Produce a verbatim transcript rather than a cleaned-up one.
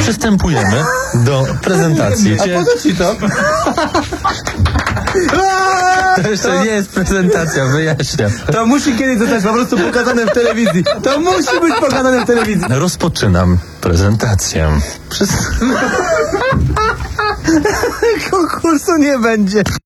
Przystępujemy do prezentacji. A po co ci to? To jeszcze nie jest prezentacja, wyjaśniam. To musi kiedyś zostać po prostu pokazane w telewizji. To musi być pokazane w telewizji. Rozpoczynam prezentację. Przez... Konkursu nie będzie.